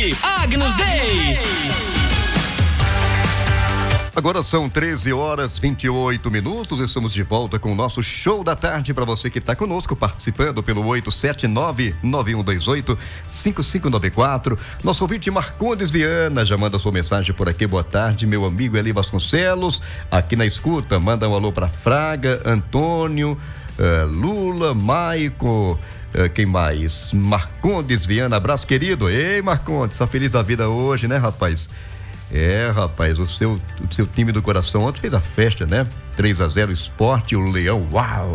Day, Agnus Day. Agora são 13h28. Estamos de volta com o nosso show da tarde para você que está conosco, participando pelo 879-9128-5594. Nosso ouvinte Marcondes Viana já manda sua mensagem por aqui. Boa tarde, meu amigo Eli Vasconcelos, aqui na escuta. Manda um alô para Fraga, Antônio, Lula, Maico. Quem mais? Marcondes Viana, abraço querido. Ei, Marcondes, tá feliz da vida hoje, né, rapaz? Rapaz, o seu time do coração ontem fez a festa, né? 3-0 Sport e o Leão, uau!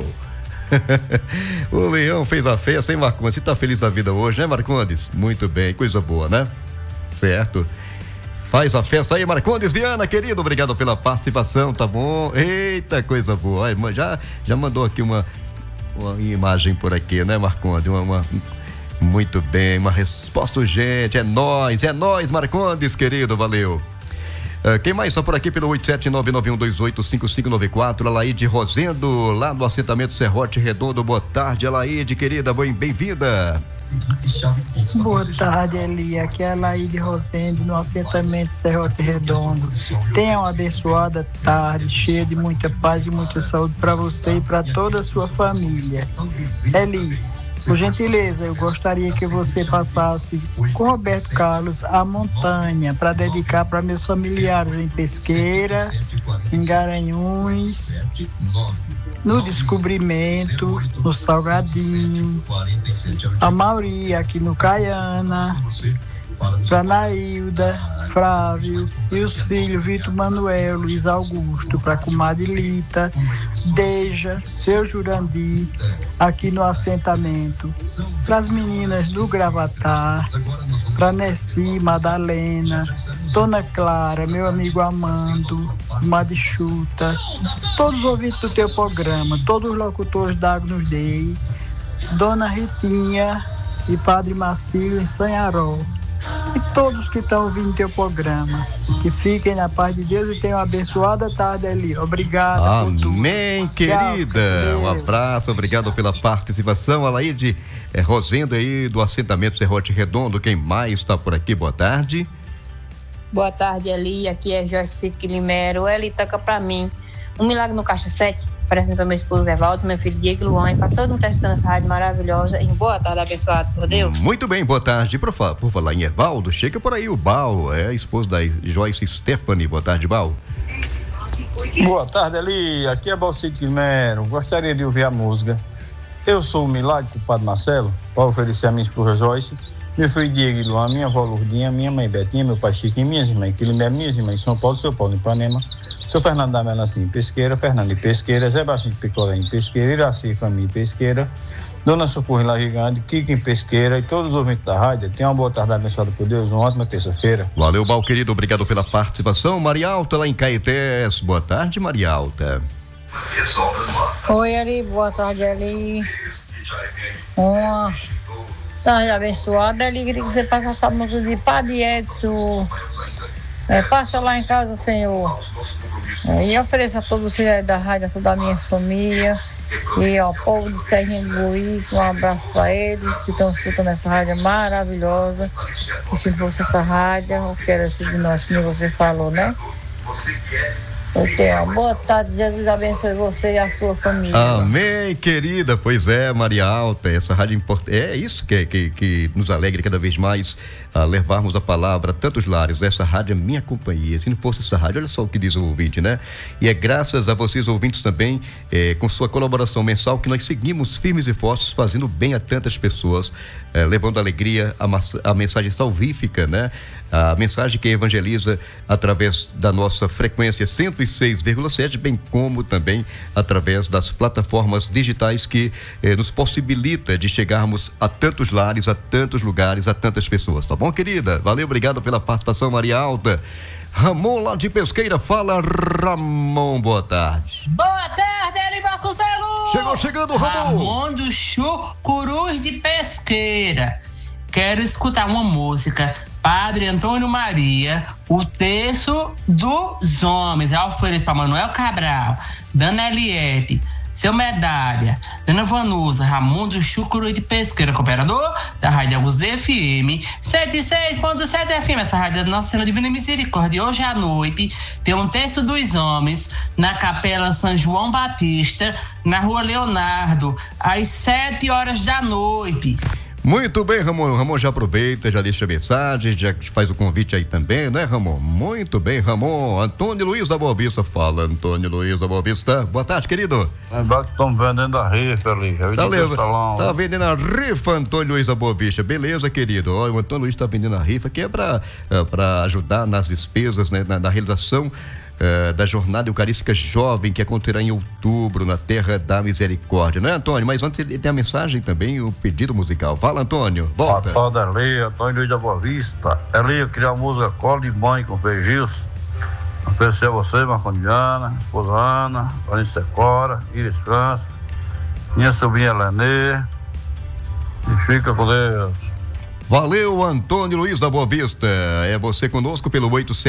O Leão fez a festa, hein, Marcondes? Você tá feliz da vida hoje, né, Marcondes? Muito bem, coisa boa, né? Certo. Faz a festa aí, Marcondes Viana, querido, obrigado pela participação, tá bom? Eita, coisa boa. Já mandou aqui uma imagem por aqui, né, Marcondes? Muito bem, uma resposta urgente, é nóis, Marcondes, querido, valeu. Quem mais está por aqui pelo 87991285594, Alaide Rosendo, lá do assentamento Serrote Redondo. Boa tarde, Alaide, querida, bem-vinda. Boa tarde, Eli, aqui é a Alaide Rosendo, no assentamento Serrote Redondo. Tenha uma abençoada tarde, cheia de muita paz e muita saúde para você e para toda a sua família. Eli, por gentileza, eu gostaria que você passasse com Roberto Carlos A Montanha, para dedicar para meus familiares em Pesqueira, em Garanhuns, no Descobrimento, no Salgadinho, a Mauri aqui no Caiana, para Nailda, Frávio e os filhos Vitor Manuel, Luiz Augusto, para comadre Lita, Deja, seu Jurandir, aqui no assentamento, para as meninas do Gravatar, para Nessi, Madalena, Dona Clara, meu amigo Amando, Madichuta, todos os ouvintes do teu programa, todos os locutores da Agnus Day, Dona Ritinha e Padre Marcílio em Sanharó. E todos que estão ouvindo teu programa, que fiquem na paz de Deus e tenham uma abençoada tarde, Eli. Obrigada. Amém, querida. Tchau, um abraço, obrigado pela participação. Alaide Rosendo aí do assentamento Serrote Redondo. Quem mais está por aqui? Boa tarde. Boa tarde, Eli. Aqui é Joyce Quilimero. Eli, toca pra mim Um Milagre no Caixa 7, oferecendo para meu esposo Evaldo, meu filho Diego Luan, e para todo mundo que está escutando essa rádio maravilhosa. E boa tarde, abençoado por Deus. Muito bem, boa tarde. Por falar em Evaldo, chega por aí o Bal, esposo da Joyce Stephanie. Boa tarde, Bal. Boa tarde, Eli. Aqui é Balcito Quimero. Gostaria de ouvir a música Eu Sou o Milagre, com o Padre Marcelo, para oferecer a minha esposa Joyce, meu filho Diego e Luan, minha avó Lourdinha, minha mãe Betinha, meu pai Chico e minhas irmãs, minhas irmãs em São Paulo, seu Paulo em Ipanema, seu Fernando da Melancia em Pesqueira, Fernando em Pesqueira, Zé Baixinho de Picolé em Pesqueira, Iraci e família em Pesqueira, Dona Socorro em La Gigante, Kiko em Pesqueira e todos os ouvintes da rádio. Tenham uma boa tarde abençoada por Deus, uma ótima terça-feira. Valeu, Bal, querido, obrigado pela participação. Maria Alta, lá em Caetés. Boa tarde, Maria Alta. Oi, Eli, boa tarde, Eli. Uma tarde abençoada, Eli, queria que você passasse essa música de Padre Edson. Passa lá em casa, Senhor. E ofereça a todos os filhos da rádio, a toda a minha família. E ao povo de Serrinha de Buíque, um abraço para eles que estão escutando essa rádio maravilhosa. Que se fosse essa rádio, eu quero ser de nós, como você falou, né? Eu tenho uma boa tarde, Jesus abençoe você e a sua família. Amém, querida. Pois é, Maria Alta, essa rádio importante. É isso que nos alegra cada vez mais a levarmos a palavra a tantos lares. Essa rádio é minha companhia. Se não fosse essa rádio, olha só o que diz o ouvinte, né? E é graças a vocês, ouvintes, também, com sua colaboração mensal, que nós seguimos firmes e fortes, fazendo bem a tantas pessoas, levando alegria, a mensagem salvífica, né? A mensagem que evangeliza através da nossa frequência 106,7, bem como também através das plataformas digitais que nos possibilita de chegarmos a tantos lares, a tantos lugares, a tantas pessoas, tá bom, querida? Valeu, obrigado pela participação, Maria Alta. Ramon, lá de Pesqueira, fala, Ramon, boa tarde. Boa tarde, Eli Vasconcelos. Chegando, Ramon. Ramon do Chucurus de Pesqueira. Quero escutar uma música, Padre Antônio Maria, o Terço dos Homens. Eu ofereço para Manuel Cabral, Dona Eliette, Seu Medalha, Dona Vanusa, Raimundo Chucuru de Pesqueira, cooperador da Rádio Augusto FM, 106.7 FM, essa rádio da Nossa Senhora Divina Misericórdia. Hoje à noite tem um Terço dos Homens na Capela São João Batista, na Rua Leonardo, às 7 horas da noite. Muito bem, Ramon. Ramon já aproveita, já deixa mensagem, já faz o convite aí também, né, Ramon? Muito bem, Ramon. Antônio Luiz da Boa Vista. Fala, Antônio Luiz da Boa Vista. Boa tarde, querido. Lembrando que estão vendendo a rifa ali. Tá vendendo a rifa, Antônio Luiz da Boa Vista. Beleza, querido. Olha, o Antônio Luiz tá vendendo a rifa, que é para ajudar nas despesas, né, na realização da Jornada Eucarística Jovem, que acontecerá em outubro, na Terra da Misericórdia, né, Antônio? Mas antes ele tem a mensagem também, o pedido musical. Fala, Antônio, volta. Boa tarde, Eli, Antônio Luiz da Boa Vista. Eli, eu queria a música Colo de Mãe com Feijils. Oferecer a você, Marconiana, esposa Ana, Clarice Secora, Iris França, minha sobrinha Lenê. E fica com Deus. Valeu, Antônio Luiz da Boa Vista. É você conosco pelo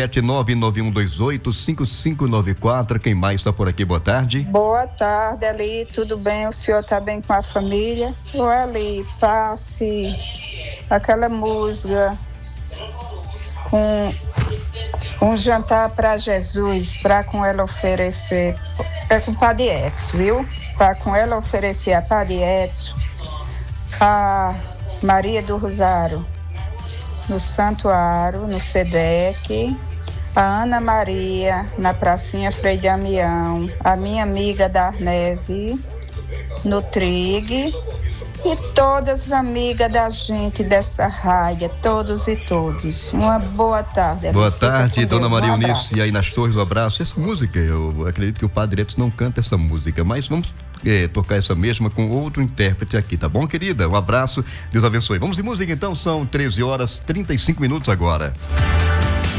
879-9128-5594. Quem mais está por aqui? Boa tarde. Boa tarde, Eli. Tudo bem? O senhor está bem com a família? Ô, Eli, passe aquela música com um jantar para Jesus, para com ela oferecer. É com o Padre Edson, viu? Para com ela oferecer a Padre Edson, a Maria do Rosário, no Santuário, no SEDEC, a Ana Maria, na Pracinha Frei Damião, a minha amiga Darneve, no Trig, e todas as amigas da gente dessa rádio, todos e todos. Uma boa tarde. Boa tarde, Dona Maria Eunice, aí nas Torres, um abraço. Essa música, eu acredito que o Padre Edson não canta essa música, mas vamos tocar essa mesma com outro intérprete aqui, tá bom, querida? Um abraço, Deus abençoe. Vamos de música então, são 13 horas 35 minutos agora.